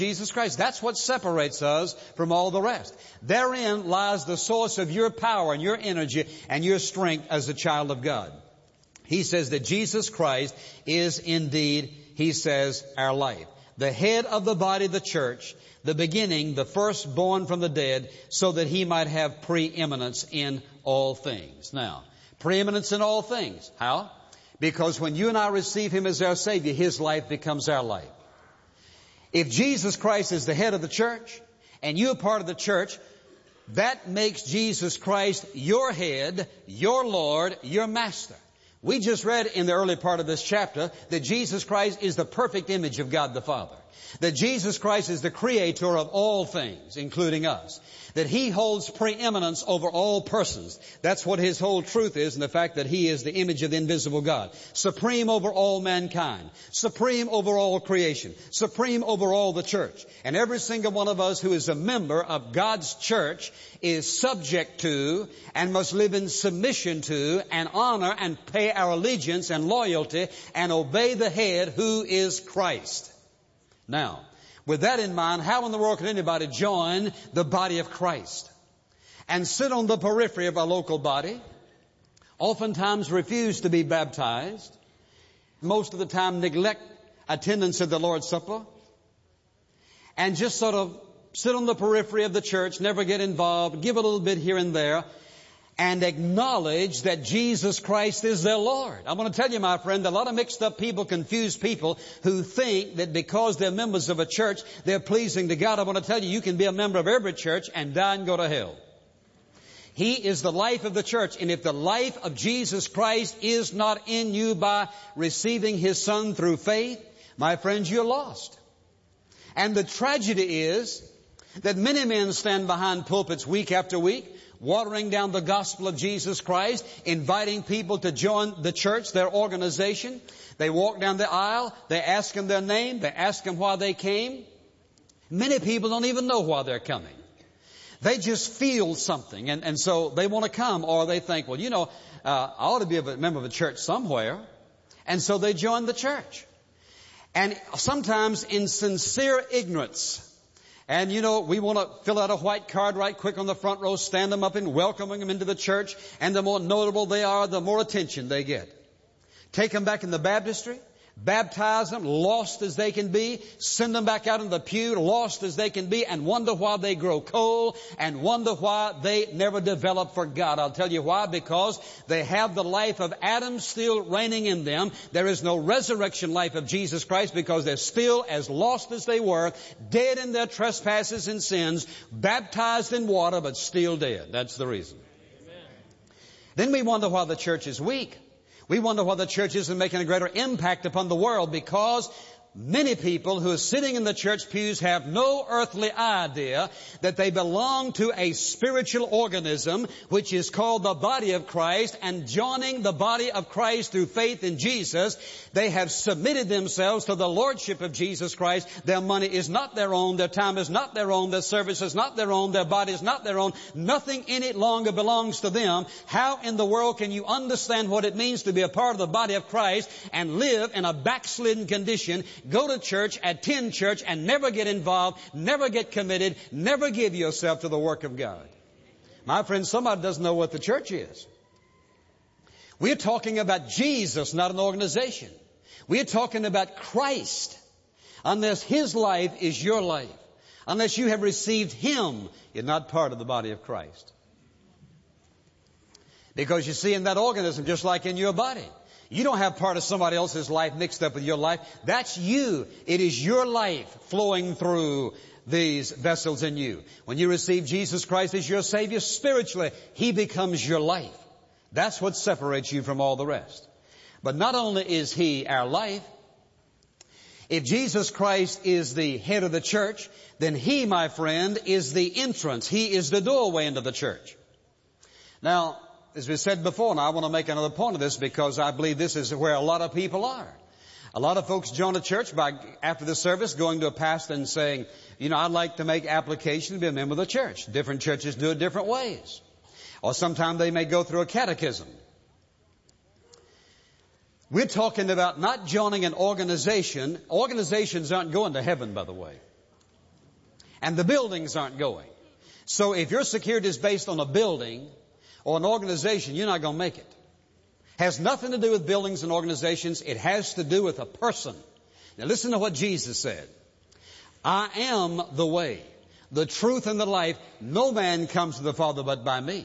Jesus Christ. That's what separates us from all the rest. Therein lies the source of your power and your energy and your strength as a child of God. He says that Jesus Christ is indeed, he says, our life. The head of the body, the church, the beginning, the firstborn from the dead, so that he might have preeminence in all things. Now, preeminence in all things. How? Because when you and I receive him as our Savior, his life becomes our life. If Jesus Christ is the head of the church, and you're part of the church, that makes Jesus Christ your head, your Lord, your master. We just read in the early part of this chapter that Jesus Christ is the perfect image of God the Father. That Jesus Christ is the creator of all things, including us. That he holds preeminence over all persons. That's what his whole truth is, and the fact that he is the image of the invisible God. Supreme over all mankind. Supreme over all creation. Supreme over all the church. And every single one of us who is a member of God's church is subject to and must live in submission to and honor and pay our allegiance and loyalty and obey the head who is Christ. Now, with that in mind, how in the world can anybody join the body of Christ and sit on the periphery of a local body, oftentimes refuse to be baptized, most of the time neglect attendance at the Lord's Supper, and just sort of sit on the periphery of the church, never get involved, give a little bit here and there, and acknowledge that Jesus Christ is their Lord. I'm going to tell you, my friend, a lot of mixed up people, confused people who think that because they're members of a church, they're pleasing to God. I want to tell you, you can be a member of every church and die and go to hell. He is the life of the church. And if the life of Jesus Christ is not in you by receiving his Son through faith, my friends, you're lost. And the tragedy is that many men stand behind pulpits week after week, watering down the gospel of Jesus Christ, inviting people to join the church, their organization. They walk down the aisle, they ask them their name, they ask them why they came. Many people don't even know why they're coming. They just feel something, and so they want to come, or they think, well, I ought to be a member of a church somewhere. And so they join the church. And sometimes in sincere ignorance. And we want to fill out a white card right quick on the front row, stand them up and welcoming them into the church. And the more notable they are, the more attention they get. Take them back in the baptistry, baptize them, lost as they can be, send them back out in the pew, lost as they can be, and wonder why they grow cold and wonder why they never develop for God. I'll tell you why. Because they have the life of Adam still reigning in them. There is no resurrection life of Jesus Christ because they're still as lost as they were, dead in their trespasses and sins, baptized in water, but still dead. That's the reason. Amen. Then we wonder why the church is weak. We wonder why the church isn't making a greater impact upon the world, because many people who are sitting in the church pews have no earthly idea that they belong to a spiritual organism which is called the body of Christ, and joining the body of Christ through faith in Jesus, they have submitted themselves to the lordship of Jesus Christ. Their money is not their own, their time is not their own, their service is not their own, their body is not their own. Nothing in it longer belongs to them. How in the world can you understand what it means to be a part of the body of Christ and live in a backslidden condition, go to church, attend church, and never get involved, never get committed, never give yourself to the work of God? My friend, somebody doesn't know what the church is. We're talking about Jesus, not an organization. We're talking about Christ. Unless his life is your life, unless you have received him, you're not part of the body of Christ. Because you see, in that organism, just like in your body, you don't have part of somebody else's life mixed up with your life. That's you. It is your life flowing through these vessels in you. When you receive Jesus Christ as your Savior spiritually, he becomes your life. That's what separates you from all the rest. But not only is he our life, if Jesus Christ is the head of the church, then he, my friend, is the entrance. He is the doorway into the church. Now, as we said before, and I want to make another point of this because I believe this is where a lot of people are. A lot of folks join a church by, after the service, going to a pastor and saying, I'd like to make application to be a member of the church. Different churches do it different ways. Or sometimes they may go through a catechism. We're talking about not joining an organization. Organizations aren't going to heaven, by the way. And the buildings aren't going. So if your security is based on a building or an organization, you're not going to make it. Has nothing to do with buildings and organizations. It has to do with a person. Now listen to what Jesus said. I am the way, the truth, and the life. No man comes to the Father but by me.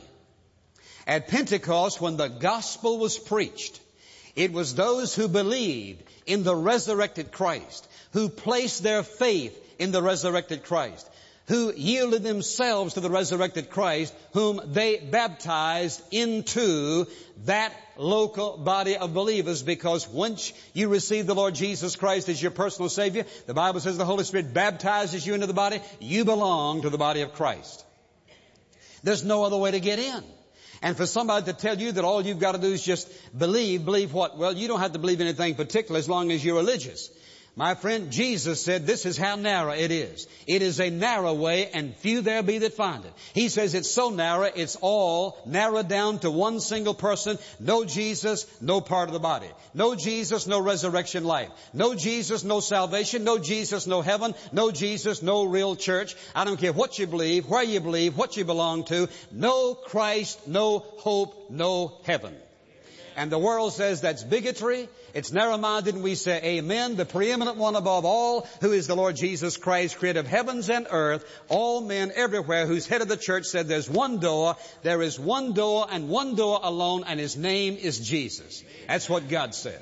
At Pentecost, when the gospel was preached, it was those who believed in the resurrected Christ, who placed their faith in the resurrected Christ, who yielded themselves to the resurrected Christ, whom they baptized into that local body of believers, because once you receive the Lord Jesus Christ as your personal Savior, the Bible says the Holy Spirit baptizes you into the body. You belong to the body of Christ. There's no other way to get in. And for somebody to tell you that all you've got to do is just believe what? Well, you don't have to believe anything particular as long as you're religious. My friend, Jesus said this is how narrow it is. It is a narrow way, and few there be that find it. He says it's so narrow, it's all narrowed down to one single person. No Jesus, no part of the body. No Jesus, no resurrection life. No Jesus, no salvation. No Jesus, no heaven. No Jesus, no real church. I don't care what you believe, where you believe, what you belong to. No Christ, no hope, no heaven. And the world says that's bigotry. It's narrow-minded, and we say amen. The preeminent one above all, who is the Lord Jesus Christ, creator of heavens and earth, all men everywhere, who's head of the church, said there's one door, there is one door and one door alone, and His name is Jesus. That's what God said.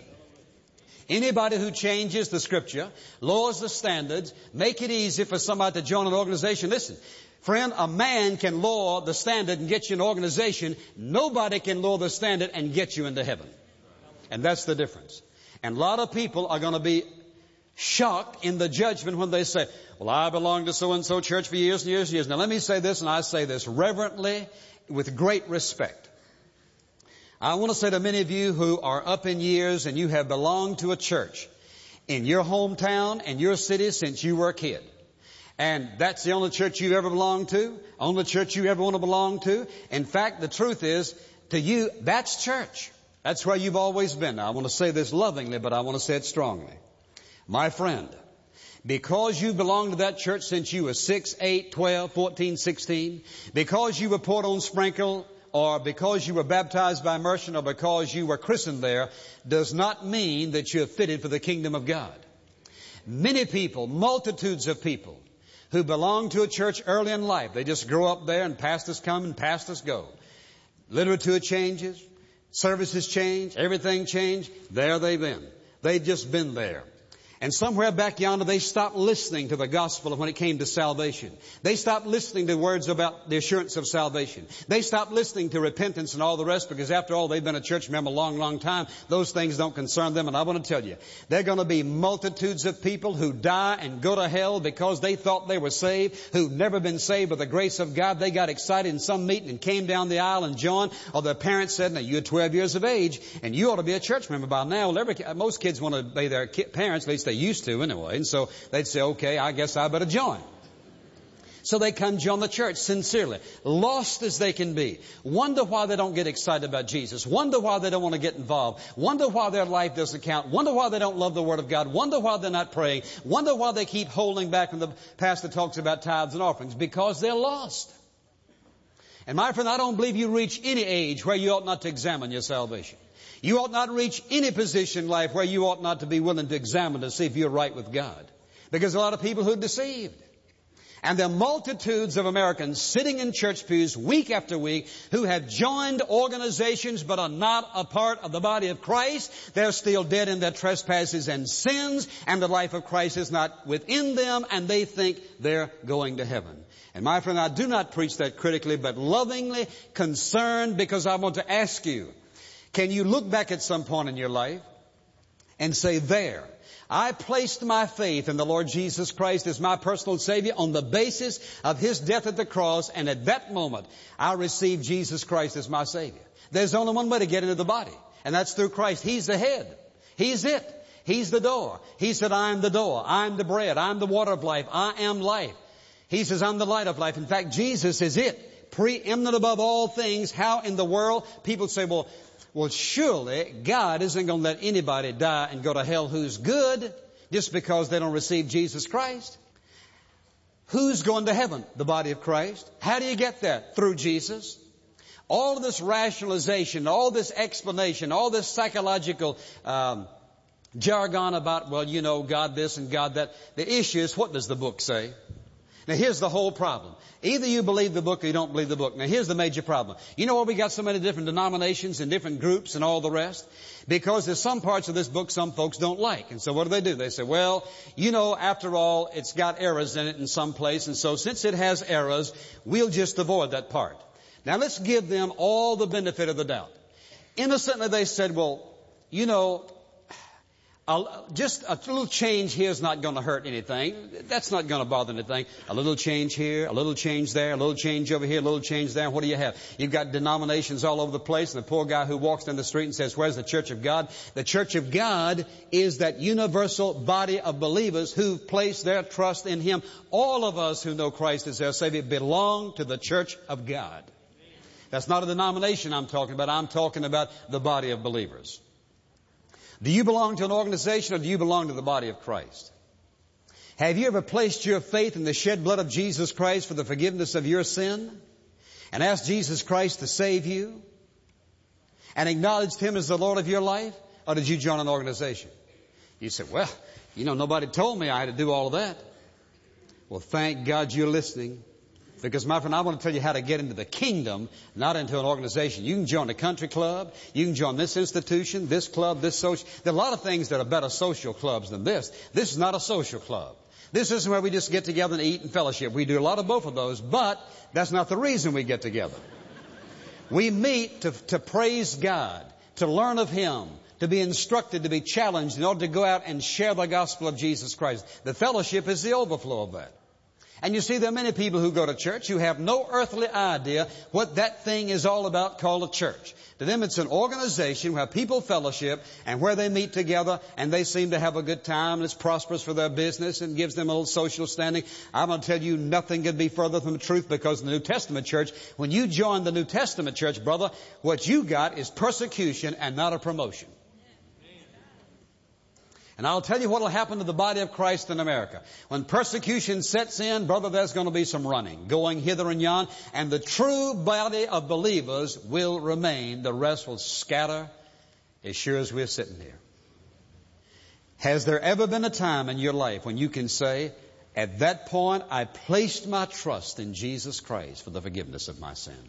Anybody who changes the Scripture, lowers the standards, make it easy for somebody to join an organization. Listen, friend, a man can lower the standard and get you an organization. Nobody can lower the standard and get you into heaven. And that's the difference. And a lot of people are going to be shocked in the judgment when they say, well, I belong to so-and-so church for years and years and years. Now let me say this, and I say this reverently, with great respect. I want to say to many of you who are up in years and you have belonged to a church in your hometown and your city since you were a kid. And that's the only church you've ever belonged to, only church you ever want to belong to. In fact, the truth is, to you, that's church. That's where you've always been. Now, I want to say this lovingly, but I want to say it strongly. My friend, because you belong to that church since you were 6, 8, 12, 14, 16, because you were poured on sprinkle, or because you were baptized by immersion, or because you were christened there, does not mean that you're fitted for the kingdom of God. Many people, multitudes of people, who belong to a church early in life, they just grow up there and pastors come and pastors go. Literature changes. Services change, everything changed. There they've been. They've just been there. And somewhere back yonder, they stopped listening to the gospel when it came to salvation. They stopped listening to words about the assurance of salvation. They stopped listening to repentance and all the rest, because after all, they've been a church member a long, long time. Those things don't concern them. And I want to tell you, there are going to be multitudes of people who die and go to hell because they thought they were saved, who've never been saved by the grace of God. They got excited in some meeting and came down the aisle and joined, or their parents said, now you're 12 years of age and you ought to be a church member by now. Well, most kids want to obey their parents, at least they used to anyway. And so they'd say, okay, I guess I better join. So they come join the church sincerely, lost as they can be. Wonder why they don't get excited about Jesus. Wonder why they don't want to get involved. Wonder why their life doesn't count. Wonder why they don't love the Word of God. Wonder why they're not praying. Wonder why they keep holding back when the pastor talks about tithes and offerings. Because they're lost. And my friend, I don't believe you reach any age where you ought not to examine your salvation. You ought not reach any position in life where you ought not to be willing to examine to see if you're right with God. Because a lot of people who are deceived. And there are multitudes of Americans sitting in church pews week after week who have joined organizations but are not a part of the body of Christ. They're still dead in their trespasses and sins, and the life of Christ is not within them, and they think they're going to heaven. And my friend, I do not preach that critically, but lovingly concerned, because I want to ask you, can you look back at some point in your life and say, there, I placed my faith in the Lord Jesus Christ as my personal Savior on the basis of His death at the cross, and at that moment, I received Jesus Christ as my Savior. There's only one way to get into the body, and that's through Christ. He's the head. He's it. He's the door. He said, I am the door. I'm the bread. I'm the water of life. I am life. He says, I'm the light of life. In fact, Jesus is it. Preeminent above all things. How in the world? People say, well, surely God isn't going to let anybody die and go to hell who's good just because they don't receive Jesus Christ. Who's going to heaven? The body of Christ. How do you get there? Through Jesus. All of this rationalization, all this explanation, all this psychological jargon about, well, you know, God this and God that. The issue is, what does the book say? Now, here's the whole problem. Either you believe the book or you don't believe the book. Now, here's the major problem. You know why we got so many different denominations and different groups and all the rest? Because there's some parts of this book some folks don't like. And so what do? They say, well, you know, after all, it's got errors in it in some place. And so since it has errors, we'll just avoid that part. Now, let's give them all the benefit of the doubt. Innocently, they said, well, you know, just a little change here is not going to hurt anything. That's not going to bother anything. A little change here, a little change there, a little change over here, a little change there. What do you have? You've got denominations all over the place, and the poor guy who walks down the street and says, where's the Church of God? The Church of God is that universal body of believers who've placed their trust in Him. All of us who know Christ as their Savior belong to the Church of God. That's not a denomination I'm talking about. I'm talking about the body of believers. Do you belong to an organization or do you belong to the body of Christ? Have you ever placed your faith in the shed blood of Jesus Christ for the forgiveness of your sin and asked Jesus Christ to save you and acknowledged Him as the Lord of your life? Or did you join an organization? You said, well, you know, nobody told me I had to do all of that. Well, thank God you're listening. Because, my friend, I want to tell you how to get into the kingdom, not into an organization. You can join a country club. You can join this institution, this club, this social. There are a lot of things that are better social clubs than this. This is not a social club. This isn't where we just get together and eat and fellowship. We do a lot of both of those, but that's not the reason we get together. We meet to praise God, to learn of Him, to be instructed, to be challenged in order to go out and share the gospel of Jesus Christ. The fellowship is the overflow of that. And you see, there are many people who go to church who have no earthly idea what that thing is all about called a church. To them, it's an organization where people fellowship and where they meet together and they seem to have a good time and it's prosperous for their business and gives them a little social standing. I'm going to tell you, nothing could be further from the truth, because in the New Testament church, when you join the New Testament church, brother, what you got is persecution and not a promotion. And I'll tell you what will happen to the body of Christ in America. When persecution sets in, brother, there's going to be some running, going hither and yon, and the true body of believers will remain. The rest will scatter as sure as we're sitting here. Has there ever been a time in your life when you can say, at that point, I placed my trust in Jesus Christ for the forgiveness of my sin?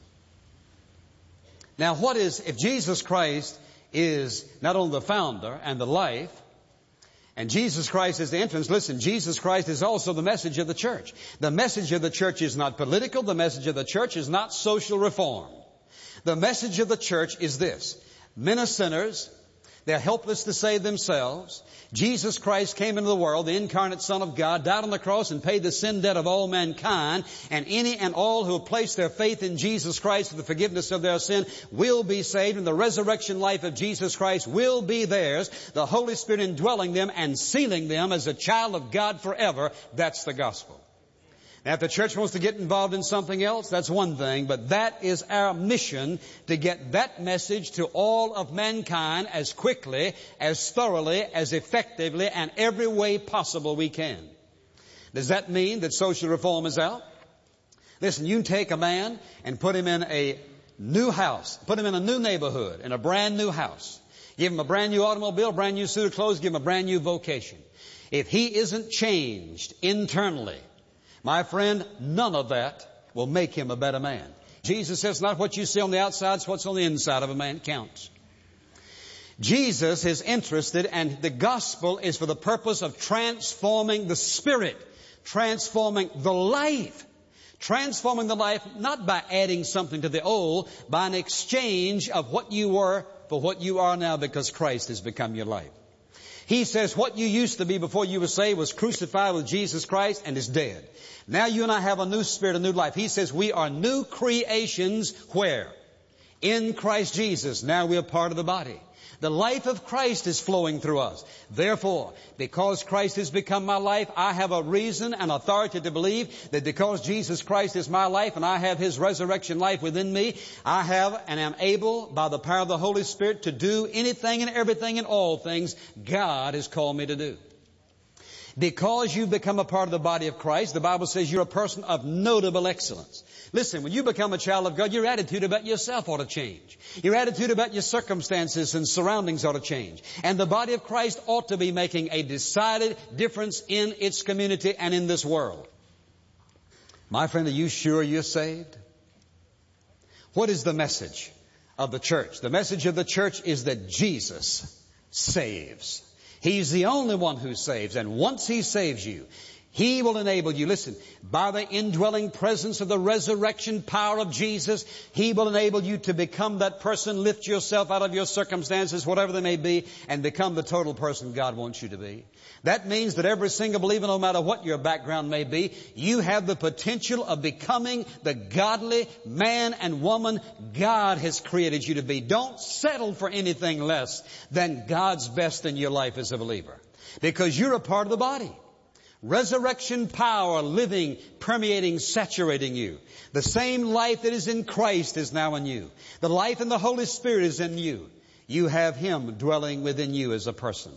Now, if Jesus Christ is not only the founder and the life, and Jesus Christ is the entrance. Listen, Jesus Christ is also the message of the church. The message of the church is not political. The message of the church is not social reform. The message of the church is this. Men are sinners. They're helpless to save themselves. Jesus Christ came into the world, the incarnate Son of God, died on the cross and paid the sin debt of all mankind. And any and all who have placed their faith in Jesus Christ for the forgiveness of their sin will be saved. And the resurrection life of Jesus Christ will be theirs. The Holy Spirit indwelling them and sealing them as a child of God forever. That's the gospel. Now, if the church wants to get involved in something else, that's one thing, but that is our mission, to get that message to all of mankind as quickly, as thoroughly, as effectively, and every way possible we can. Does that mean that social reform is out? Listen, you can take a man and put him in a new house, put him in a new neighborhood, in a brand new house. Give him a brand new automobile, brand new suit of clothes, give him a brand new vocation. If he isn't changed internally, my friend, none of that will make him a better man. Jesus says not what you see on the outside, it's what's on the inside of a man counts. Jesus is interested, and the gospel is for the purpose of transforming the spirit, transforming the life. Transforming the life not by adding something to the old, by an exchange of what you were for what you are now, because Christ has become your life. He says what you used to be before you were saved was crucified with Jesus Christ and is dead. Now you and I have a new spirit, a new life. He says we are new creations where? In Christ Jesus. Now we are part of the body. The life of Christ is flowing through us. Therefore, because Christ has become my life, I have a reason and authority to believe that because Jesus Christ is my life and I have His resurrection life within me, I have and am able, by the power of the Holy Spirit, to do anything and everything and all things God has called me to do. Because you become a part of the body of Christ, the Bible says you're a person of notable excellence. Listen, when you become a child of God, your attitude about yourself ought to change. Your attitude about your circumstances and surroundings ought to change. And the body of Christ ought to be making a decided difference in its community and in this world. My friend, are you sure you're saved? What is the message of the church? The message of the church is that Jesus saves. He's the only one who saves. And once He saves you, He will enable you, listen, by the indwelling presence of the resurrection power of Jesus, He will enable you to become that person, lift yourself out of your circumstances, whatever they may be, and become the total person God wants you to be. That means that every single believer, no matter what your background may be, you have the potential of becoming the godly man and woman God has created you to be. Don't settle for anything less than God's best in your life as a believer, because you're a part of the body. Resurrection power living, permeating, saturating you. The same life that is in Christ is now in you. The life in the Holy Spirit is in you. You have Him dwelling within you as a person.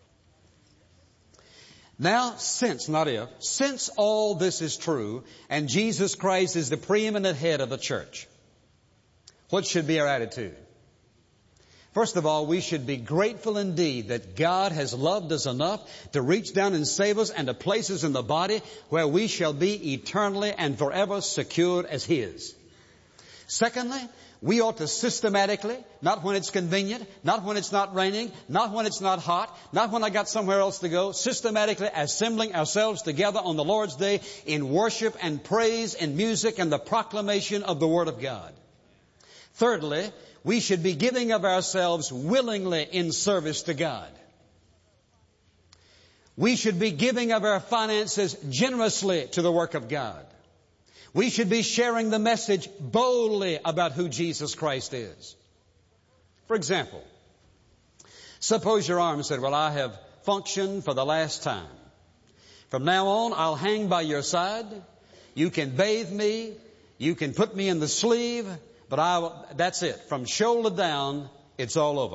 Now, since all this is true, and Jesus Christ is the preeminent head of the church, what should be our attitude? First of all, we should be grateful indeed that God has loved us enough to reach down and save us and to place us in the body where we shall be eternally and forever secured as His. Secondly, we ought to systematically, not when it's convenient, not when it's not raining, not when it's not hot, not when I got somewhere else to go, systematically assembling ourselves together on the Lord's Day in worship and praise and music and the proclamation of the Word of God. Thirdly, we should be giving of ourselves willingly in service to God. We should be giving of our finances generously to the work of God. We should be sharing the message boldly about who Jesus Christ is. For example, suppose your arm said, well, I have functioned for the last time. From now on, I'll hang by your side. You can bathe me. You can put me in the sleeve. But that's it. From shoulder down, it's all over.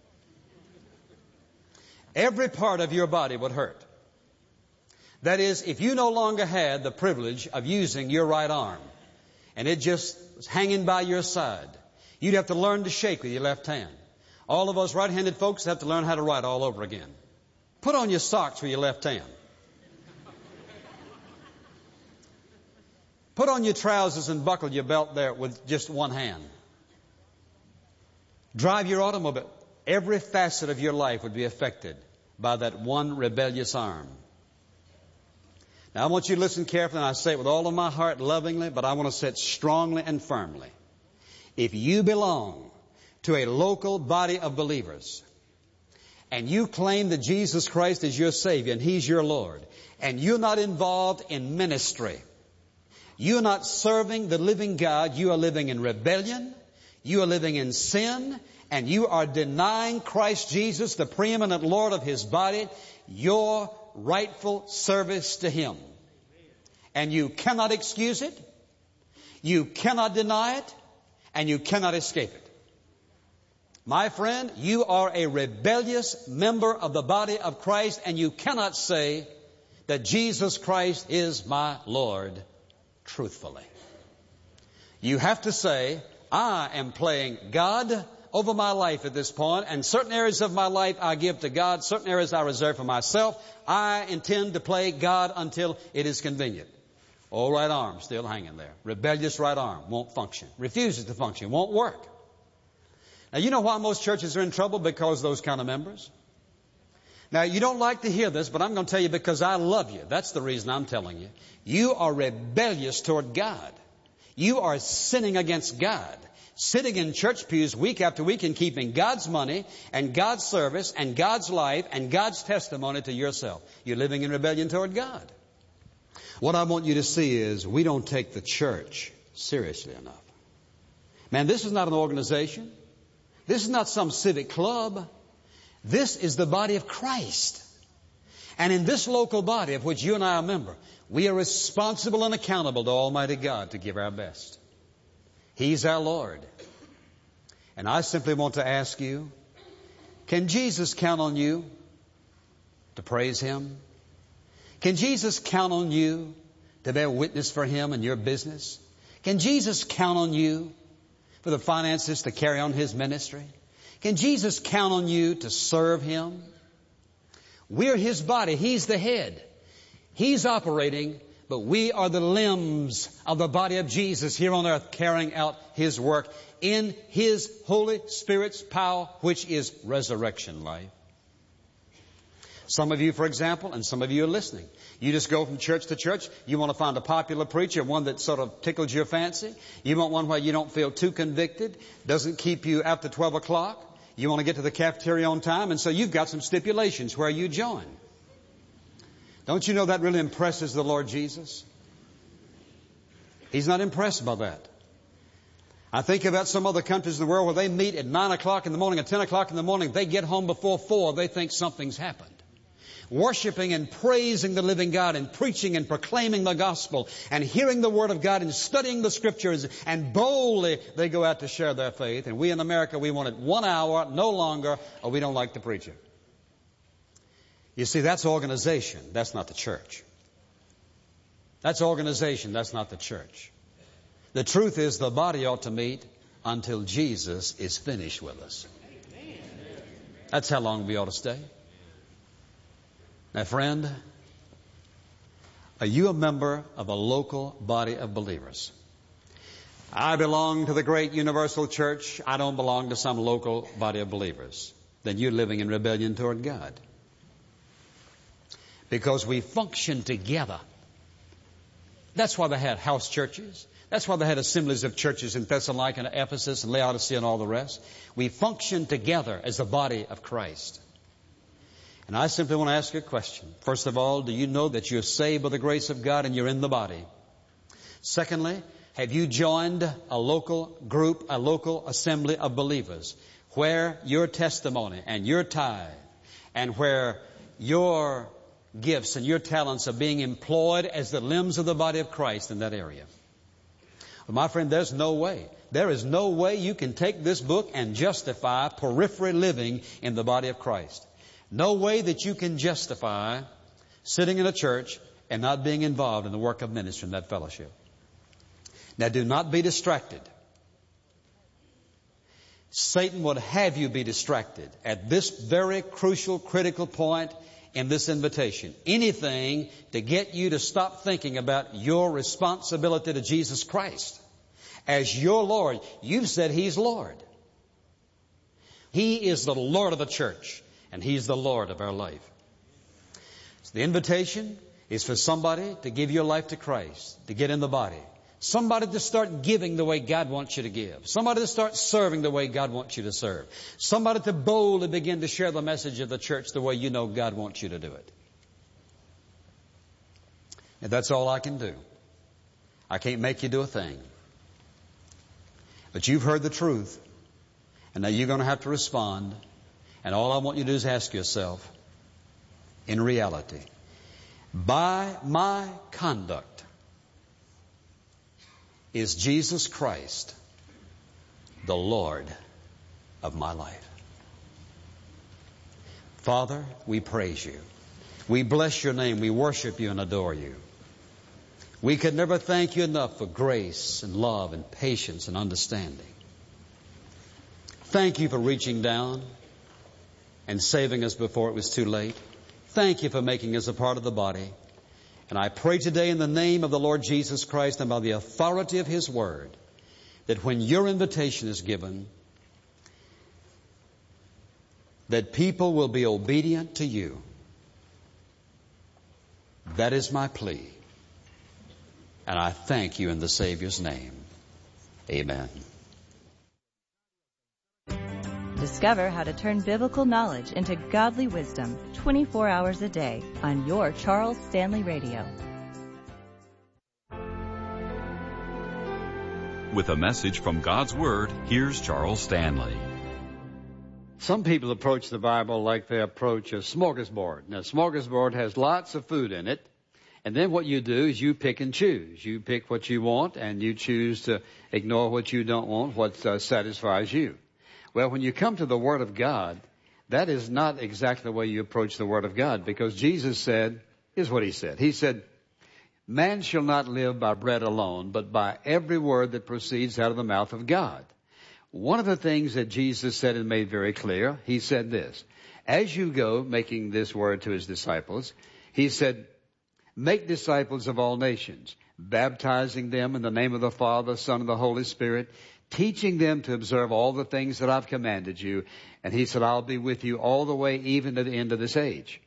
Every part of your body would hurt. That is, if you no longer had the privilege of using your right arm, and it just was hanging by your side, you'd have to learn to shake with your left hand. All of us right-handed folks have to learn how to write all over again. Put on your socks with your left hand. Put on your trousers and buckle your belt there with just one hand. Drive your automobile. Every facet of your life would be affected by that one rebellious arm. Now, I want you to listen carefully, and I say it with all of my heart lovingly, but I want to say it strongly and firmly. If you belong to a local body of believers, and you claim that Jesus Christ is your Savior and He's your Lord, and you're not involved in ministry, you're not serving the living God. You are living in rebellion. You are living in sin. And you are denying Christ Jesus, the preeminent Lord of His body, your rightful service to Him. And you cannot excuse it. You cannot deny it. And you cannot escape it. My friend, you are a rebellious member of the body of Christ, and you cannot say that Jesus Christ is my Lord truthfully. You have to say, I am playing God over my life at this point, and certain areas of my life I give to God, certain areas I reserve for myself. I intend to play God until it is convenient. Old right arm still hanging there. Rebellious right arm won't function. Refuses to function. Won't work. Now, you know why most churches are in trouble? Because of those kind of members. Now, you don't like to hear this, but I'm going to tell you because I love you. That's the reason I'm telling you. You are rebellious toward God. You are sinning against God. Sitting in church pews week after week and keeping God's money and God's service and God's life and God's testimony to yourself. You're living in rebellion toward God. What I want you to see is we don't take the church seriously enough. Man, this is not an organization. This is not some civic club. This is the body of Christ. And in this local body of which you and I are a member, we are responsible and accountable to Almighty God to give our best. He's our Lord. And I simply want to ask you, can Jesus count on you to praise Him? Can Jesus count on you to bear witness for Him in your business? Can Jesus count on you for the finances to carry on His ministry? Can Jesus count on you to serve Him? We're His body. He's the head. He's operating, but we are the limbs of the body of Jesus here on earth, carrying out His work in His Holy Spirit's power, which is resurrection life. Some of you, for example, and some of you are listening, you just go from church to church. You want to find a popular preacher, one that sort of tickles your fancy. You want one where you don't feel too convicted, doesn't keep you after 12 o'clock. You want to get to the cafeteria on time, and so you've got some stipulations where you join. Don't you know that really impresses the Lord Jesus? He's not impressed by that. I think about some other countries in the world where they meet at 9 o'clock in the morning, at 10 o'clock in the morning. They get home before 4. They think something's happened. Worshiping and praising the living God and preaching and proclaiming the gospel and hearing the Word of God and studying the Scriptures, and boldly they go out to share their faith. And we in America, we want it 1 hour, no longer, or we don't like the preacher. You see, that's organization. That's not the church. That's organization. That's not the church. The truth is the body ought to meet until Jesus is finished with us. That's how long we ought to stay. Now, friend, are you a member of a local body of believers? I belong to the great universal church. I don't belong to some local body of believers. Then you're living in rebellion toward God. Because we function together. That's why they had house churches. That's why they had assemblies of churches in Thessalonica and Ephesus and Laodicea and all the rest. We function together as the body of Christ. And I simply want to ask you a question. First of all, do you know that you're saved by the grace of God and you're in the body? Secondly, have you joined a local group, a local assembly of believers where your testimony and your tithe and where your gifts and your talents are being employed as the limbs of the body of Christ in that area? Well, my friend, there's no way. There is no way you can take this book and justify periphery living in the body of Christ. No way that you can justify sitting in a church and not being involved in the work of ministry in that fellowship. Now, do not be distracted. Satan would have you be distracted at this very crucial, critical point in this invitation. Anything to get you to stop thinking about your responsibility to Jesus Christ as your Lord. You've said He's Lord. He is the Lord of the church. And He's the Lord of our life. So the invitation is for somebody to give your life to Christ, to get in the body. Somebody to start giving the way God wants you to give. Somebody to start serving the way God wants you to serve. Somebody to boldly begin to share the message of the church the way you know God wants you to do it. And that's all I can do. I can't make you do a thing. But you've heard the truth. And now you're going to have to respond. And all I want you to do is ask yourself, in reality, by my conduct, is Jesus Christ the Lord of my life? Father, we praise You. We bless Your name. We worship You and adore You. We could never thank You enough for grace and love and patience and understanding. Thank You for reaching down and saving us before it was too late. Thank You for making us a part of the body. And I pray today in the name of the Lord Jesus Christ and by the authority of His Word that when Your invitation is given, that people will be obedient to You. That is my plea. And I thank You in the Savior's name. Amen. Discover how to turn biblical knowledge into godly wisdom 24 hours a day on your Charles Stanley Radio. With a message from God's Word, here's Charles Stanley. Some people approach the Bible like they approach a smorgasbord. Now, a smorgasbord has lots of food in it. And then what you do is you pick and choose. You pick what you want and you choose to ignore what you don't want, what satisfies you. Well, when you come to the Word of God, that is not exactly the way you approach the Word of God, because Jesus said, Here's what he said. He said, man shall not live by bread alone, but by every word that proceeds out of the mouth of God. One of the things that Jesus said and made very clear, he said this, as you go, making this word to his disciples, he said, make disciples of all nations, baptizing them in the name of the Father, Son, and the Holy Spirit, teaching them to observe all the things that I've commanded you. And he said, I'll be with you all the way, even to the end of this age.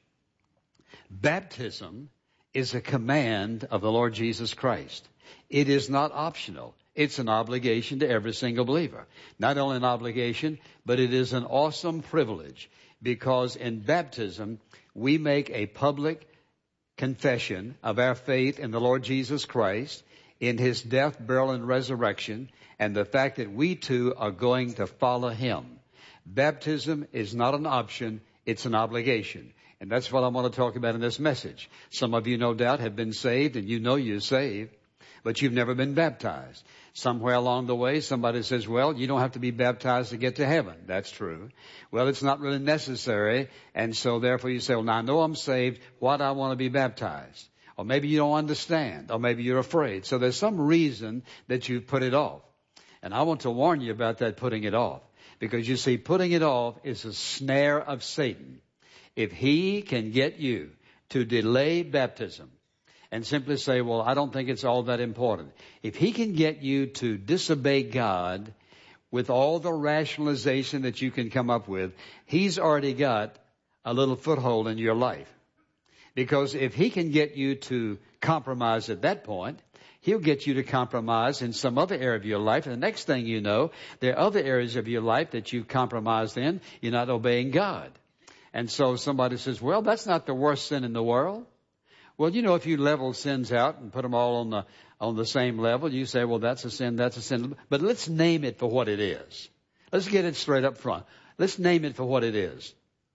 Baptism is a command of the Lord Jesus Christ. It is not optional. It's an obligation to every single believer. Not only an obligation, but it is an awesome privilege, because in baptism, we make a public confession of our faith in the Lord Jesus Christ, in his death, burial, and resurrection, and the fact that we too are going to follow him. Baptism is not an option, it's an obligation. And that's what I want to talk about in this message. Some of you, no doubt, have been saved, and you know you're saved, but you've never been baptized. Somewhere along the way, somebody says, well, you don't have to be baptized to get to heaven. That's true. Well, it's not really necessary, and so therefore you say, well, now I know I'm saved. Why do I want to be baptized? Or maybe you don't understand, or maybe you're afraid. So there's some reason that you put it off. And I want to warn you about that putting it off. Because you see, putting it off is a snare of Satan. If he can get you to delay baptism and simply say, well, I don't think it's all that important. If he can get you to disobey God with all the rationalization that you can come up with, he's already got a little foothold in your life. Because if he can get you to compromise at that point, he'll get you to compromise in some other area of your life. And the next thing you know, there are other areas of your life that you've compromised in. You're not obeying God. And so somebody says, well, that's not the worst sin in the world. Well, you know, if you level sins out and put them all on the same level, you say, well, that's a sin, that's a sin. But let's name it for what it is. Let's get it straight up front. Let's name it for what it is.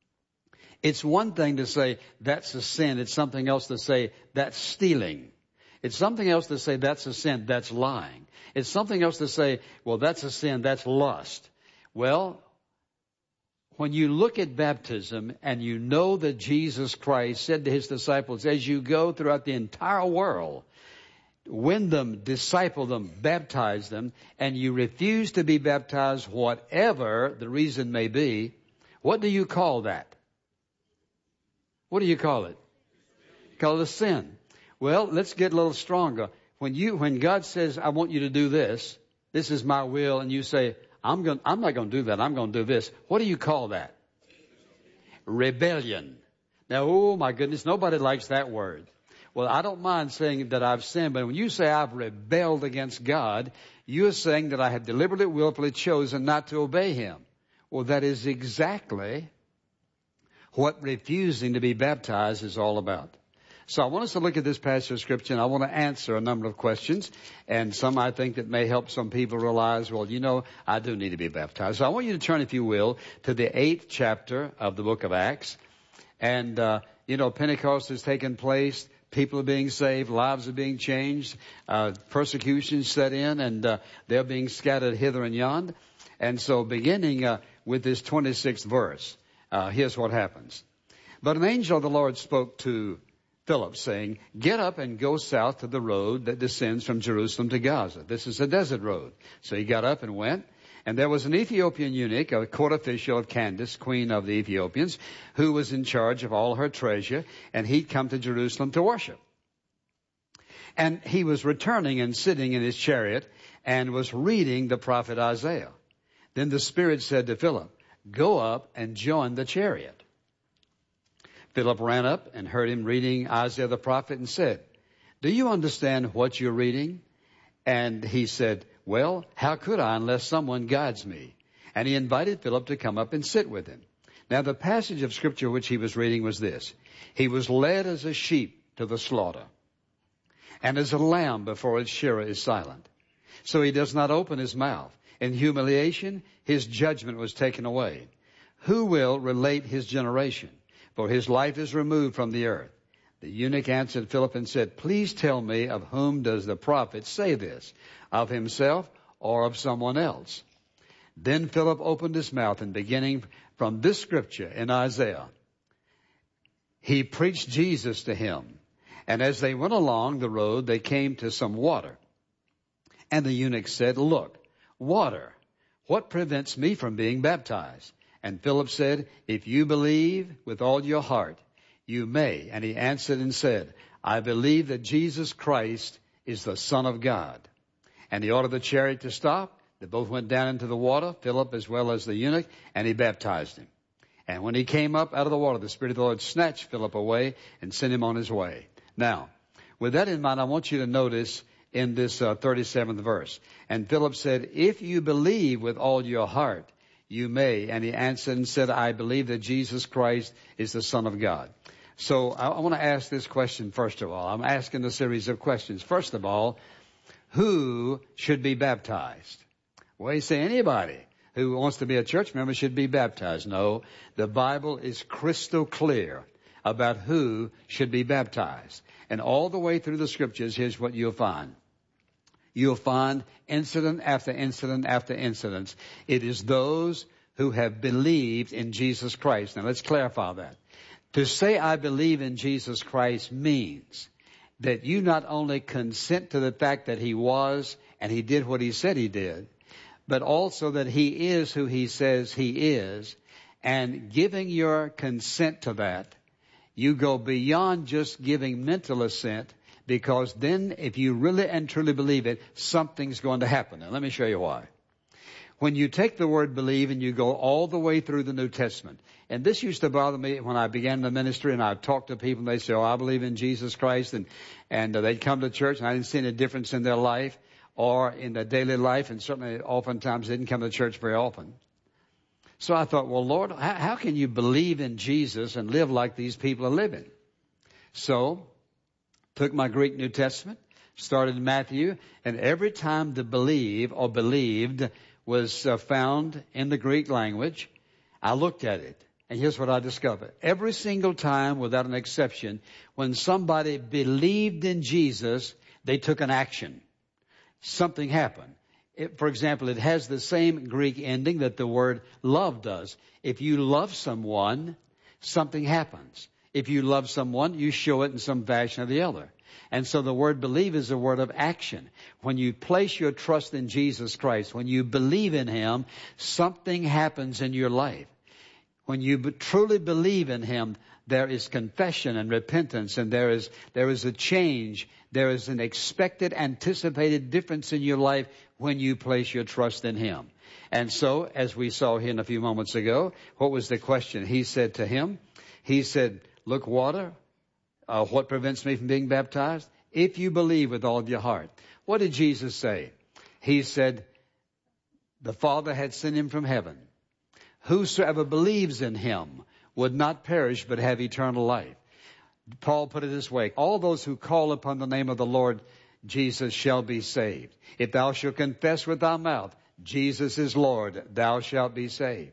It's one thing to say that's a sin. It's something else to say that's stealing. It's something else to say that's a sin, that's lying. It's something else to say, well, that's a sin, that's lust. Well, when you look at baptism and you know that Jesus Christ said to his disciples, as you go throughout the entire world, win them, disciple them, baptize them, and you refuse to be baptized, whatever the reason may be, what do you call that? What do you call it? Call it a sin. Well, let's get a little stronger. When God says, I want you to do this, this is my will, and you say, I'm not going to do that. I'm going to do this. What do you call that? Rebellion. Now, oh my goodness, nobody likes that word. Well, I don't mind saying that I've sinned, but when you say I've rebelled against God, you're saying that I have deliberately, willfully chosen not to obey him. Well, that is exactly what refusing to be baptized is all about. So I want us to look at this passage of Scripture, and I want to answer a number of questions, and some I think that may help some people realize, well, you know, I do need to be baptized. So I want you to turn, if you will, to the 8th chapter of the book of Acts. And, Pentecost has taken place. People are being saved. Lives are being changed. Persecution set in, and they're being scattered hither and yon. And so beginning with this 26th verse, here's what happens. But an angel of the Lord spoke to Philip, saying, get up and go south to the road that descends from Jerusalem to Gaza. This is a desert road. So he got up and went. And there was an Ethiopian eunuch, a court official of Candace, queen of the Ethiopians, who was in charge of all her treasure, and he'd come to Jerusalem to worship. And he was returning and sitting in his chariot and was reading the prophet Isaiah. Then the Spirit said to Philip, go up and join the chariot. Philip ran up and heard him reading Isaiah the prophet and said, do you understand what you're reading? And he said, well, how could I unless someone guides me? And he invited Philip to come up and sit with him. Now the passage of Scripture which he was reading was this. He was led as a sheep to the slaughter, and as a lamb before its shearer is silent. So he does not open his mouth. In humiliation, his judgment was taken away. Who will relate his generation? For his life is removed from the earth. The eunuch answered Philip and said, please tell me, of whom does the prophet say this? Of himself or of someone else? Then Philip opened his mouth, and beginning from this scripture in Isaiah, he preached Jesus to him. And as they went along the road, they came to some water. And the eunuch said, "Look, water, what prevents me from being baptized?" And Philip said, "If you believe with all your heart, you may." And he answered and said, "I believe that Jesus Christ is the Son of God." And he ordered the chariot to stop. They both went down into the water, Philip as well as the eunuch, and he baptized him. And when he came up out of the water, the Spirit of the Lord snatched Philip away and sent him on his way. Now, with that in mind, I want you to notice in this 37th verse. And Philip said, "If you believe with all your heart, you may." And he answered and said, "I believe that Jesus Christ is the Son of God." So I want to ask this question first of all. I'm asking a series of questions. First of all, who should be baptized? Well, you say anybody who wants to be a church member should be baptized. No, the Bible is crystal clear about who should be baptized. And all the way through the scriptures, here's what you'll find. You'll find incident after incident after incident. It is those who have believed in Jesus Christ. Now let's clarify that. To say I believe in Jesus Christ means that you not only consent to the fact that he was and he did what he said he did, but also that he is who he says he is. And giving your consent to that, you go beyond just giving mental assent, because then if you really and truly believe it, something's going to happen. Now let me show you why. When you take the word believe and you go all the way through the New Testament, and this used to bother me when I began the ministry and I'd talk to people and they'd say, "Oh, I believe in Jesus Christ," and they'd come to church and I didn't see any difference in their life or in their daily life, and certainly oftentimes they didn't come to church very often. So I thought, well, Lord, how can you believe in Jesus and live like these people are living? So took my Greek New Testament, started in Matthew, and every time the believe or believed was found in the Greek language, I looked at it. And here's what I discovered. Every single time, without an exception, when somebody believed in Jesus, they took an action. Something happened. For example, it has the same Greek ending that the word love does. If you love someone, something happens. If you love someone, you show it in some fashion or the other. And so the word believe is a word of action. When you place your trust in Jesus Christ, when you believe in him, something happens in your life. When you truly believe in him, there is confession and repentance, and there is a change. There is an expected, anticipated difference in your life when you place your trust in him. And so, as we saw here a few moments ago, what was the question? He said to him, he said, "Look, water, what prevents me from being baptized? If you believe with all your heart." What did Jesus say? He said, the Father had sent him from heaven. Whosoever believes in him would not perish but have eternal life. Paul put it this way: all those who call upon the name of the Lord Jesus shall be saved. If thou shalt confess with thy mouth, Jesus is Lord, thou shalt be saved.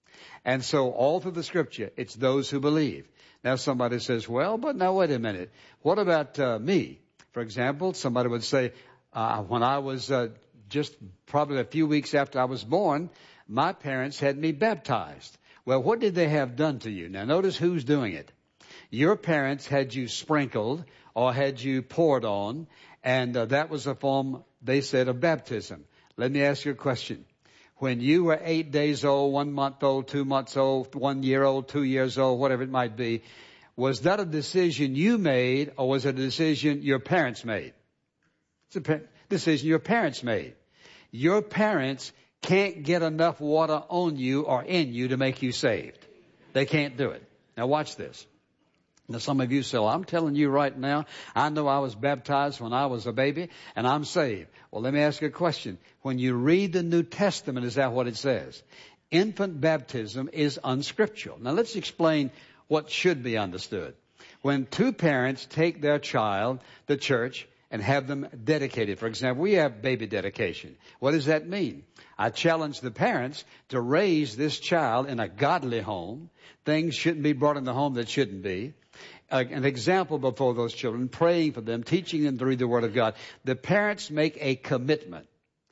And so all through the scripture, it's those who believe. Now somebody says, well, but now wait a minute. What about me? For example, somebody would say, when I was just probably a few weeks after I was born, my parents had me baptized. Well, what did they have done to you? Now notice who's doing it. Your parents had you sprinkled or had you poured on, and that was a form, they said, of baptism. Let me ask you a question. When you were 8 days old, 1 month old, 2 months old, 1 year old, 2 years old, whatever it might be, was that a decision you made, or was it a decision your parents made? It's a decision your parents made. Your parents can't get enough water on you or in you to make you saved. They can't do it. Now watch this. Now some of you say, well, I'm telling you right now, I know I was baptized when I was a baby and I'm saved. Well, let me ask you a question. When you read the New Testament, is that what it says? Infant baptism is unscriptural. Now let's explain what should be understood. When two parents take their child to church and have them dedicated, for example, we have baby dedication. What does that mean? I challenge the parents to raise this child in a godly home. Things shouldn't be brought in the home that shouldn't be. An example before those children, praying for them, teaching them to read the Word of God. The parents make a commitment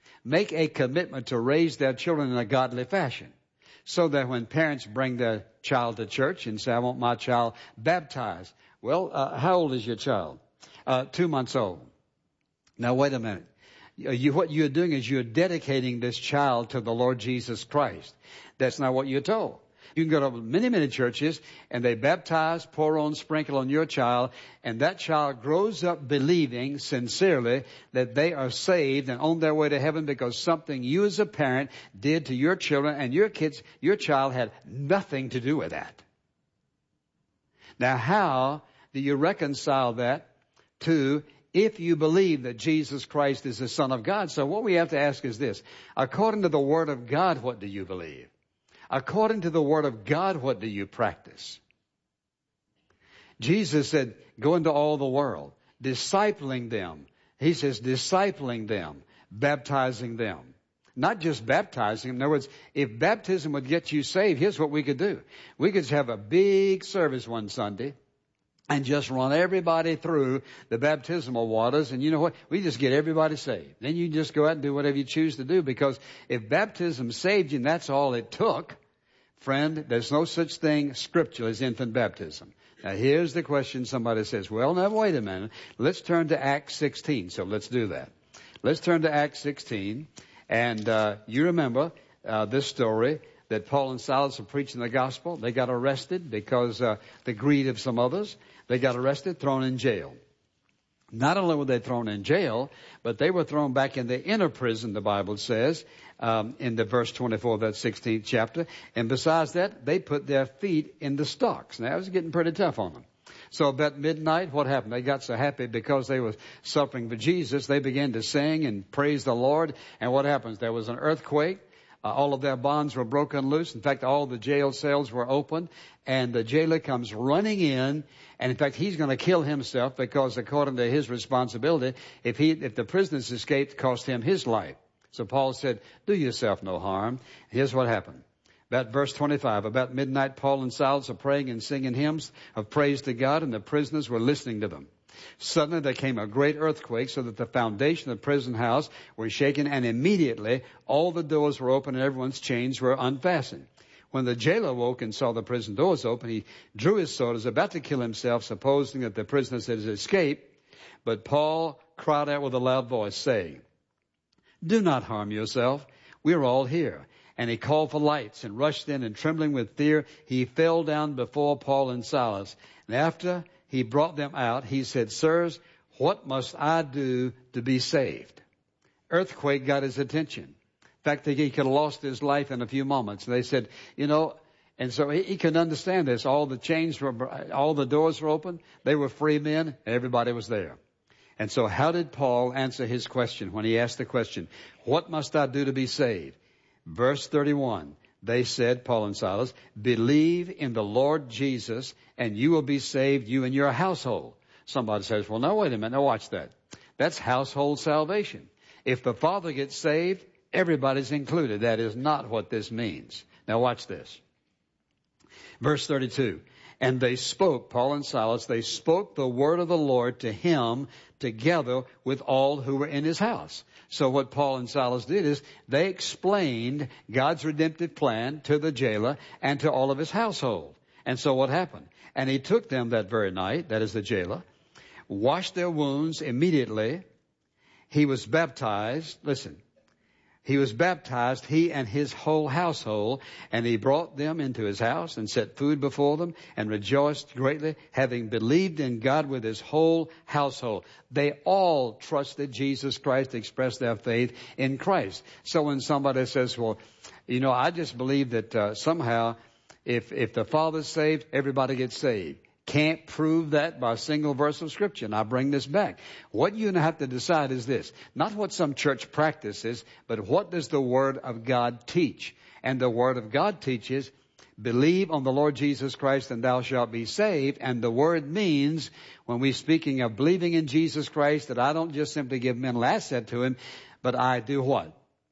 to raise their children in a godly fashion, so that when parents bring their child to church and say, I want my child baptized. Well, how old is your child? 2 months old. Now wait a minute. What you're doing is you're dedicating this child to the Lord Jesus Christ. That's not what you're told. You can go to many, many churches and they baptize, pour on, sprinkle on your child, and that child grows up believing sincerely that they are saved and on their way to heaven because something you as a parent did to your children, and your child had nothing to do with that. Now how do you reconcile that to if you believe that Jesus Christ is the Son of God? So what we have to ask is this: according to the Word of God, what do you believe? According to the Word of God, what do you practice? Jesus said, go into all the world, discipling them. He says, discipling them, baptizing them. Not just baptizing them. In other words, if baptism would get you saved, here's what we could do. We could have a big service one Sunday and just run everybody through the baptismal waters. And you know what? We just get everybody saved. Then you just go out and do whatever you choose to do. Because if baptism saved you and that's all it took, friend, there's no such thing scripturally as infant baptism. Now here's the question somebody says, well, now wait a minute. Let's turn to Acts 16. So let's do that. Let's turn to Acts 16. And you remember this story that Paul and Silas were preaching the gospel. They got arrested because the greed of some others. They got arrested, thrown in jail. Not only were they thrown in jail, but they were thrown back in the inner prison, the Bible says, in the verse 24 of that 16th chapter. And besides that, they put their feet in the stocks. Now, it was getting pretty tough on them. So about midnight, what happened? They got so happy because they were suffering for Jesus, they began to sing and praise the Lord. And what happens? There was an earthquake. All of their bonds were broken loose. In fact, all the jail cells were opened. And the jailer comes running in. And in fact, he's going to kill himself because according to his responsibility, if the prisoners escaped, it cost him his life. So Paul said, do yourself no harm. Here's what happened. About verse 25, about midnight, Paul and Silas are praying and singing hymns of praise to God, and the prisoners were listening to them. Suddenly there came a great earthquake so that the foundation of the prison house was shaken, and immediately all the doors were open and everyone's chains were unfastened. When the jailer woke and saw the prison doors open, he drew his sword, was about to kill himself, supposing that the prisoners had escaped. But Paul cried out with a loud voice, saying, do not harm yourself. We are all here. And he called for lights and rushed in, and trembling with fear, he fell down before Paul and Silas. And after he brought them out, he said, sirs, what must I do to be saved? Earthquake got his attention. In fact, he could have lost his life in a few moments. And they said, and so he could understand this. All the doors were open. They were free men. Everybody was there. And so how did Paul answer his question when he asked the question, what must I do to be saved? Verse 31, they said, Paul and Silas, believe in the Lord Jesus and you will be saved, you and your household. Somebody says, well, no, wait a minute. Now watch that. That's household salvation. If the father gets saved, everybody's included. That is not what this means. Now watch this. Verse 32. And they spoke, Paul and Silas, they spoke the word of the Lord to him together with all who were in his house. So what Paul and Silas did is they explained God's redemptive plan to the jailer and to all of his household. And so what happened? And he took them that very night, that is the jailer, washed their wounds immediately. He was baptized. Listen. He was baptized, he and his whole household, and he brought them into his house and set food before them and rejoiced greatly, having believed in God with his whole household. They all trusted Jesus Christ, expressed their faith in Christ. So when somebody says, well, I just believe that somehow if the Father's saved, everybody gets saved. Can't prove that by a single verse of Scripture. And I bring this back. What you have to decide is this. Not what some church practices, but what does the Word of God teach? And the Word of God teaches, believe on the Lord Jesus Christ and thou shalt be saved. And the Word means, when we're speaking of believing in Jesus Christ, that I don't just simply give mental asset to Him, but I do what?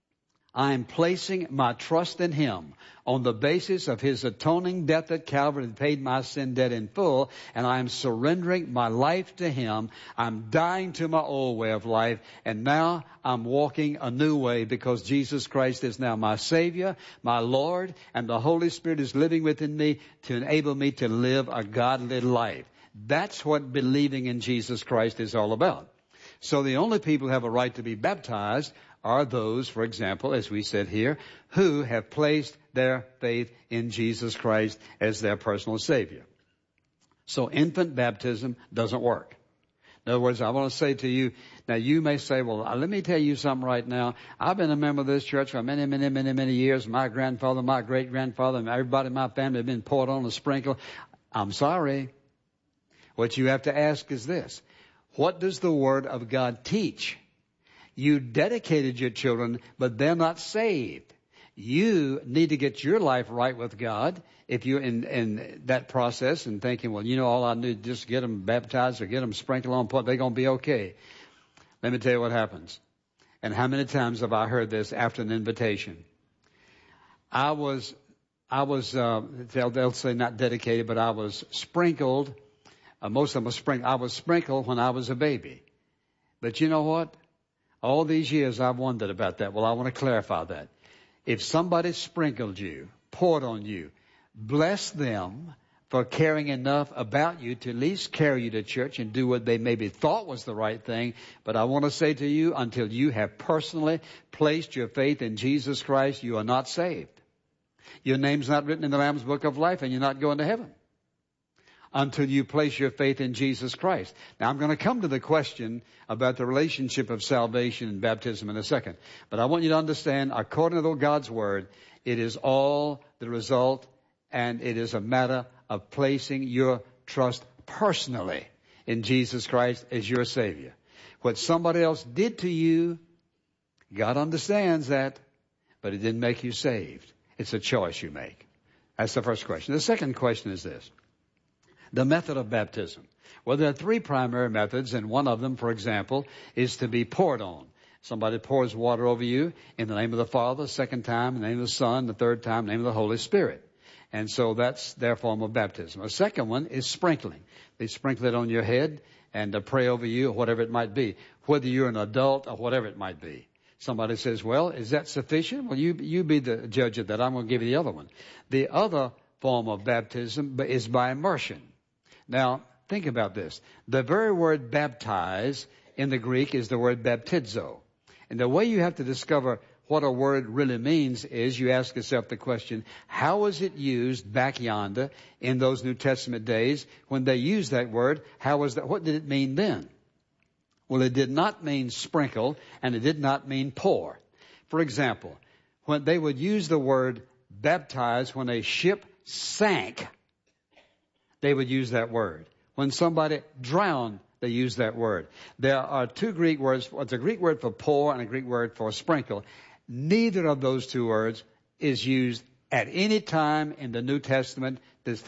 I'm placing my trust in Him on the basis of His atoning death at Calvary that paid my sin debt in full, and I'm surrendering my life to Him. I'm dying to my old way of life, and now I'm walking a new way because Jesus Christ is now my Savior, my Lord, and the Holy Spirit is living within me to enable me to live a godly life. That's what believing in Jesus Christ is all about. So the only people who have a right to be baptized are those, for example, as we said here, who have placed their faith in Jesus Christ as their personal Savior. So infant baptism doesn't work. In other words, I want to say to you, now you may say, well, let me tell you something right now. I've been a member of this church for many years. My grandfather, my great-grandfather, and everybody in my family have been poured on a sprinkle. I'm sorry. What you have to ask is this. What does the Word of God teach? You dedicated your children, but they're not saved. You need to get your life right with God. If you're in that process and thinking, well, all I need is just get them baptized or get them sprinkled on pot, they're going to be okay. Let me tell you what happens. And how many times have I heard this after an invitation? I was, they'll say not dedicated, but I was sprinkled. Most of them were sprinkled. I was sprinkled when I was a baby. But you know what? All these years I've wondered about that. Well, I want to clarify that. If somebody sprinkled you, poured on you, bless them for caring enough about you to at least carry you to church and do what they maybe thought was the right thing. But I want to say to you, until you have personally placed your faith in Jesus Christ, you are not saved. Your name's not written in the Lamb's Book of Life, and you're not going to heaven until you place your faith in Jesus Christ. Now, I'm going to come to the question about the relationship of salvation and baptism in a second. But I want you to understand, according to God's Word, it is all the result, and it is a matter of placing your trust personally in Jesus Christ as your Savior. What somebody else did to you, God understands that, but it didn't make you saved. It's a choice you make. That's the first question. The second question is this. The method of baptism. Well, there are three primary methods, and one of them, for example, is to be poured on. Somebody pours water over you in the name of the Father, second time in the name of the Son, the third time in the name of the Holy Spirit. And so that's their form of baptism. A second one is sprinkling. They sprinkle it on your head and pray over you, or whatever it might be, whether you're an adult or whatever it might be. Somebody says, well, is that sufficient? Well, you be the judge of that. I'm going to give you the other one. The other form of baptism is by immersion. Now, think about this. The very word baptize in the Greek is the word baptizo. And the way you have to discover what a word really means is you ask yourself the question, how was it used back yonder in those New Testament days when they used that word? What did it mean then? Well, it did not mean sprinkle, and it did not mean pour. For example, when they would use the word baptize when a ship sank, they would use that word. When somebody drowned, they use that word. There are two Greek words. It's a Greek word for pour and a Greek word for sprinkle. Neither of those two words is used at any time in the New Testament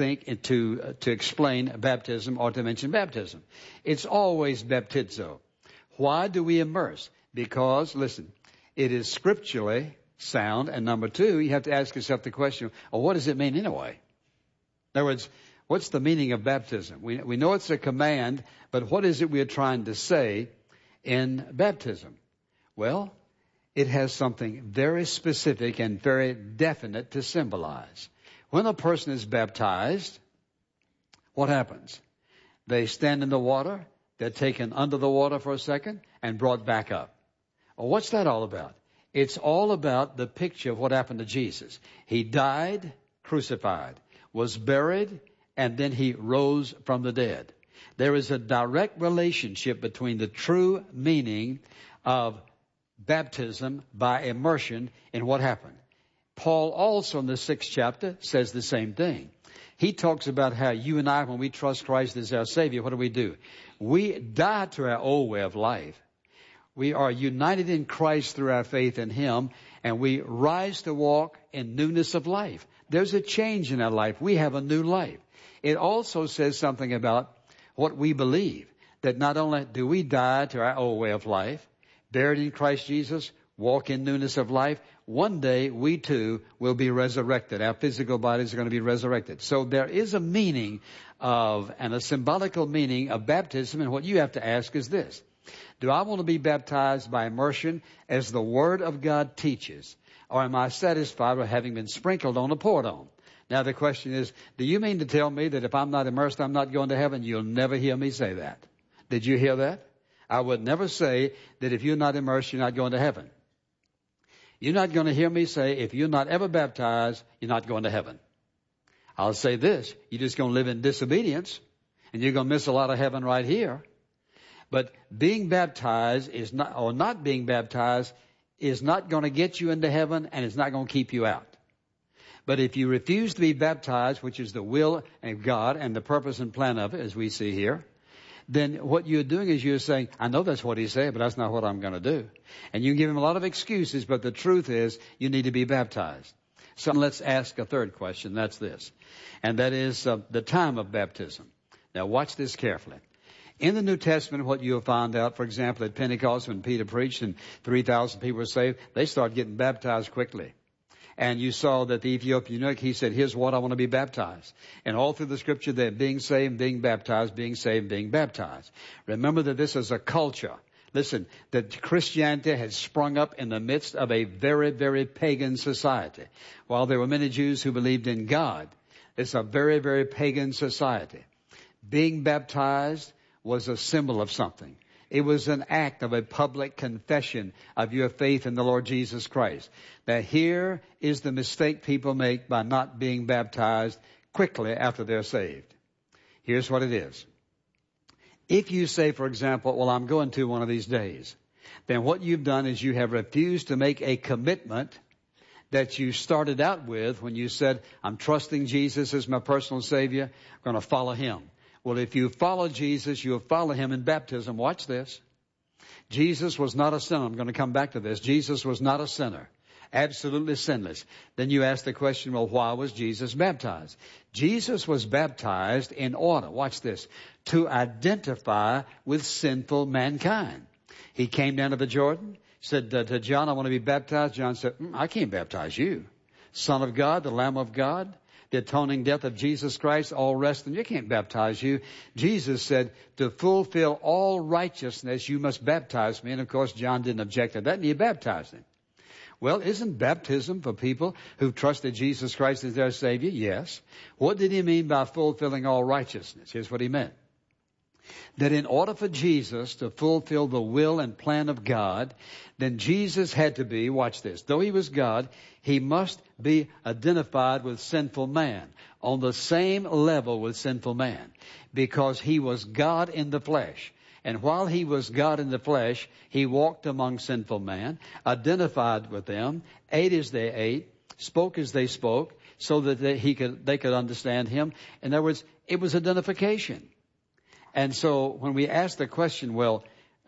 to explain baptism or to mention baptism. It's always baptizo. Why do we immerse? Because, listen, it is scripturally sound. And number two, you have to ask yourself the question, well, what does it mean anyway? In other words, what's the meaning of baptism? We know it's a command, but what is it we are trying to say in baptism? Well, it has something very specific and very definite to symbolize. When a person is baptized, what happens? They stand in the water, they're taken under the water for a second, and brought back up. Well, what's that all about? It's all about the picture of what happened to Jesus. He died, crucified, was buried, and then he rose from the dead. There is a direct relationship between the true meaning of baptism by immersion in what happened. Paul also in the 6th chapter says the same thing. He talks about how you and I, when we trust Christ as our Savior, what do? We die to our old way of life. We are united in Christ through our faith in Him, and we rise to walk in newness of life. There's a change in our life. We have a new life. It also says something about what we believe, that not only do we die to our old way of life, buried in Christ Jesus, walk in newness of life, one day we too will be resurrected. Our physical bodies are going to be resurrected. So there is a meaning of, and a symbolical meaning of baptism, and what you have to ask is this. Do I want to be baptized by immersion as the Word of God teaches? Or am I satisfied with having been sprinkled on or poured on? Now the question is, do you mean to tell me that if I'm not immersed, I'm not going to heaven? You'll never hear me say that. Did you hear that? I would never say that if you're not immersed, you're not going to heaven. You're not going to hear me say, if you're not ever baptized, you're not going to heaven. I'll say this, you're just going to live in disobedience, and you're going to miss a lot of heaven right here. But being baptized is not, or not being baptized is not going to get you into heaven, and it's not going to keep you out. But if you refuse to be baptized, which is the will of God and the purpose and plan of it, as we see here, then what you're doing is you're saying, I know that's what he said, but that's not what I'm going to do. And you give him a lot of excuses, but the truth is you need to be baptized. So let's ask a third question. That's this. And that is the time of baptism. Now watch this carefully. In the New Testament, what you'll find out, for example, at Pentecost when Peter preached and 3,000 people were saved, they started getting baptized quickly. And you saw that the Ethiopian eunuch, he said, here's what I want to be baptized. And all through the scripture, they're being saved, being baptized, being saved, being baptized. Remember that this is a culture. Listen, that Christianity has sprung up in the midst of a very, very pagan society. While there were many Jews who believed in God, it's a very, very pagan society. Being baptized was a symbol of something. It was an act of a public confession of your faith in the Lord Jesus Christ. Now here is the mistake people make by not being baptized quickly after they're saved. Here's what it is. If you say, for example, well, I'm going to one of these days, then what you've done is you have refused to make a commitment that you started out with when you said, I'm trusting Jesus as my personal Savior, I'm going to follow Him. Well, if you follow Jesus, you'll follow Him in baptism. Watch this. Jesus was not a sinner. I'm going to come back to this. Jesus was not a sinner. Absolutely sinless. Then you ask the question, well, why was Jesus baptized? Jesus was baptized in order, watch this, to identify with sinful mankind. He came down to the Jordan, said to John, I want to be baptized. John said, I can't baptize you. Son of God, the Lamb of God, the atoning death of Jesus Christ, all rest, and you can't baptize you. Jesus said, to fulfill all righteousness, you must baptize me. And of course, John didn't object to that, and he baptized him. Well, isn't baptism for people who've trusted Jesus Christ as their Savior? Yes. What did he mean by fulfilling all righteousness? Here's what he meant. That in order for Jesus to fulfill the will and plan of God, then Jesus had to be, watch this, though he was God, he must be identified with sinful man, on the same level with sinful man, because he was God in the flesh. And while he was God in the flesh, he walked among sinful man, identified with them, ate as they ate, spoke as they spoke, so that they could understand him. In other words, it was identification. And so when we ask the question, why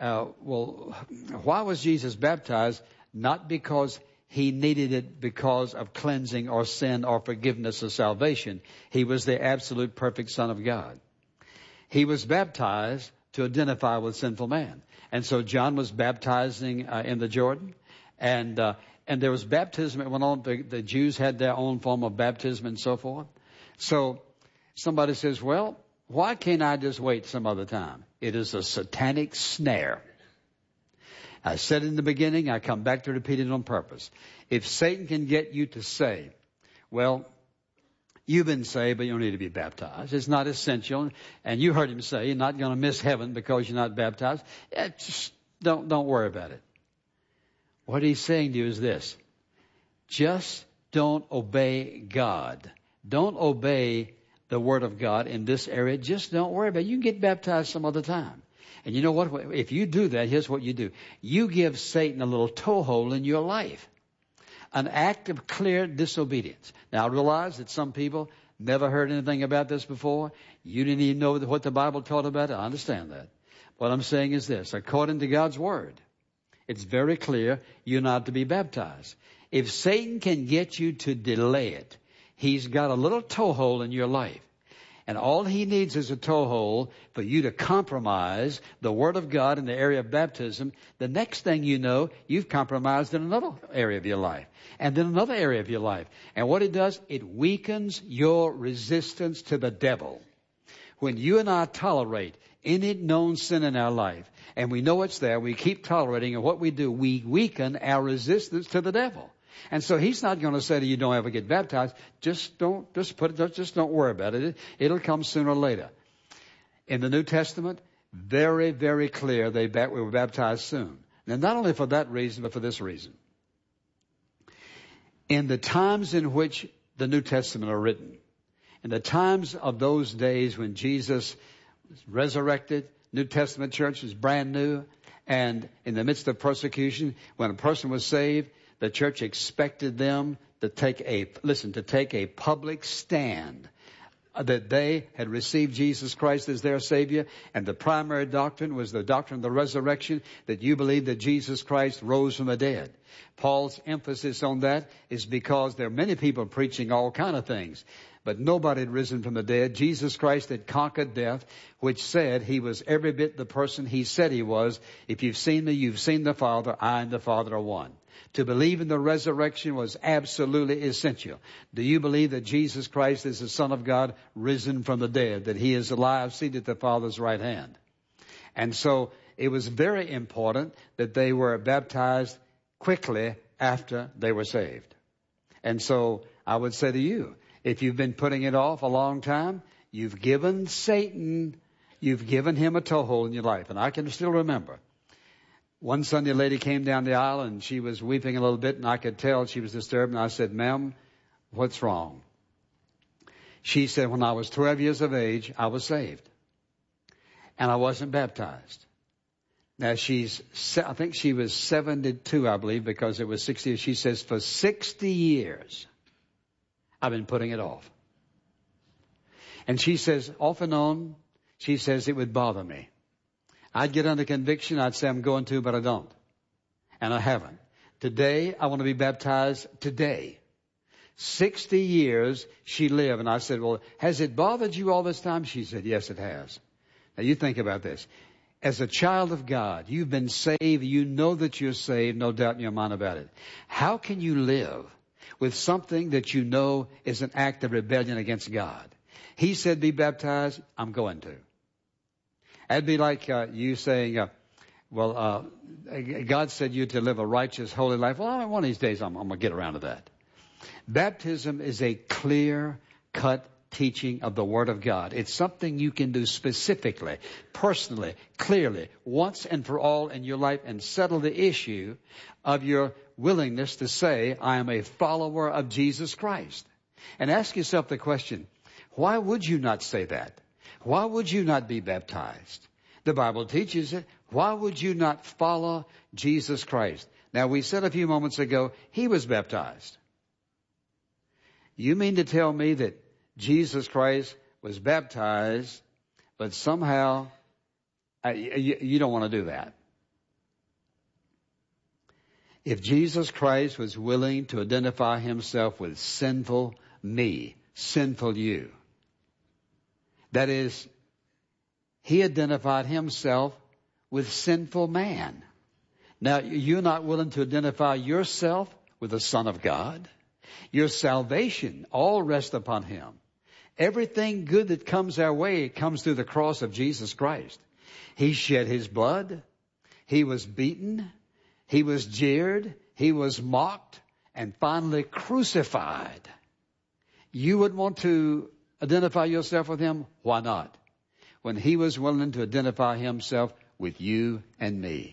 was Jesus baptized? Not because he needed it because of cleansing or sin or forgiveness or salvation. He was the absolute perfect Son of God. He was baptized to identify with sinful man. And so John was baptizing in the Jordan. And there was baptism that went on. The Jews had their own form of baptism and so forth. So somebody says, well, why can't I just wait some other time? It is a satanic snare. I said in the beginning, I come back to repeat it on purpose. If Satan can get you to say, well, you've been saved, but you don't need to be baptized. It's not essential. And you heard him say, you're not going to miss heaven because you're not baptized. Just don't worry about it. What he's saying to you is this. Just don't obey God. Don't obey the Word of God in this area. Just don't worry about it. You can get baptized some other time. And you know what? If you do that, here's what you do. You give Satan a little toehold in your life. An act of clear disobedience. Now, I realize that some people never heard anything about this before. You didn't even know what the Bible taught about it. I understand that. What I'm saying is this. According to God's Word, it's very clear you're not to be baptized. If Satan can get you to delay it, he's got a little toehold in your life. And all he needs is a toehold for you to compromise the Word of God in the area of baptism. The next thing you know, you've compromised in another area of your life. And then another area of your life. And what it does, it weakens your resistance to the devil. When you and I tolerate any known sin in our life, and we know it's there, we keep tolerating, and what we do, we weaken our resistance to the devil. And so he's not going to say to you, don't ever get baptized. Just don't worry about it. It'll come sooner or later. In the New Testament, very, very clear we were baptized soon. Now, not only for that reason, but for this reason. In the times in which the New Testament are written, in the times of those days when Jesus was resurrected, New Testament church was brand new, and in the midst of persecution, when a person was saved, the church expected them to take a public stand that they had received Jesus Christ as their Savior, and the primary doctrine was the doctrine of the resurrection, that you believe that Jesus Christ rose from the dead. Paul's emphasis on that is because there are many people preaching all kind of things, but nobody had risen from the dead. Jesus Christ had conquered death, which said he was every bit the person he said he was. If you've seen me, you've seen the Father. I and the Father are one. To believe in the resurrection was absolutely essential. Do you believe that Jesus Christ is the Son of God, risen from the dead, that he is alive, seated at the Father's right hand? And so it was very important that they were baptized quickly after they were saved. And so I would say to you, if you've been putting it off a long time, you've given Satan, you've given him a toehold in your life. And I can still remember. One Sunday, a lady came down the aisle and she was weeping a little bit, and I could tell she was disturbed. And I said, "Ma'am, what's wrong?" She said, "When I was 12 years of age, I was saved. And I wasn't baptized." Now I think she was 72, I believe, because it was 60 years. She says, "For 60 years, I've been putting it off." And she says, off and on, she says, it would bother me. I'd get under conviction. I'd say I'm going to, but I don't. And I haven't. Today, I want to be baptized today. 60 years she lived. And I said, "Well, has it bothered you all this time?" She said, "Yes, it has." Now, you think about this. As a child of God, you've been saved. You know that you're saved. No doubt in your mind about it. How can you live with something that you know is an act of rebellion against God? He said, "Be baptized." I'm going to. That'd be like you saying, God said you to live a righteous, holy life. Well, one of these days I'm going to get around to that. Baptism is a clear-cut teaching of the Word of God. It's something you can do specifically, personally, clearly, once and for all in your life, and settle the issue of your willingness to say, "I am a follower of Jesus Christ." And ask yourself the question, why would you not say that? Why would you not be baptized? The Bible teaches it. Why would you not follow Jesus Christ? Now, we said a few moments ago, he was baptized. You mean to tell me that Jesus Christ was baptized, but somehow you don't want to do that? If Jesus Christ was willing to identify himself with sinful me, sinful you, that is, he identified himself with sinful man. Now, you're not willing to identify yourself with the Son of God. Your salvation all rests upon him. Everything good that comes our way comes through the cross of Jesus Christ. He shed his blood. He was beaten. He was jeered. He was mocked, and finally crucified. You would want to identify yourself with him? Why not? When he was willing to identify himself with you and me.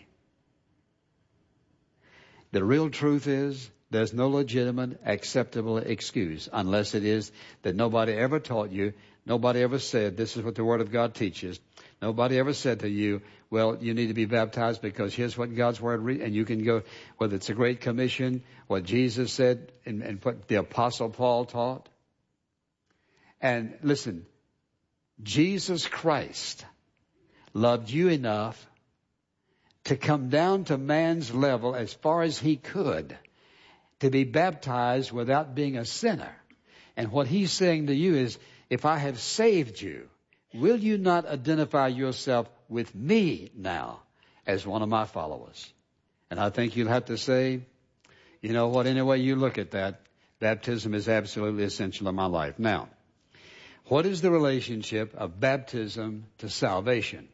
The real truth is, there's no legitimate, acceptable excuse, unless it is that nobody ever taught you, nobody ever said, this is what the Word of God teaches. Nobody ever said to you, well, you need to be baptized because here's what God's Word and you can go, whether it's a Great Commission, what Jesus said, and what the Apostle Paul taught. And listen, Jesus Christ loved you enough to come down to man's level as far as he could to be baptized without being a sinner. And what he's saying to you is, if I have saved you, will you not identify yourself with me now as one of my followers? And I think you'll have to say, you know what, any way you look at that, baptism is absolutely essential in my life. Now, what is the relationship of baptism to salvation?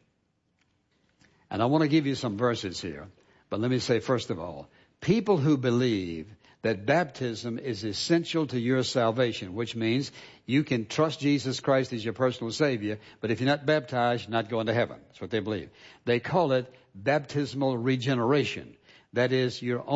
And I want to give you some verses here. But let me say, first of all, people who believe that baptism is essential to your salvation, which means you can trust Jesus Christ as your personal Savior, but if you're not baptized, you're not going to heaven. That's what they believe. They call it baptismal regeneration. That is, you're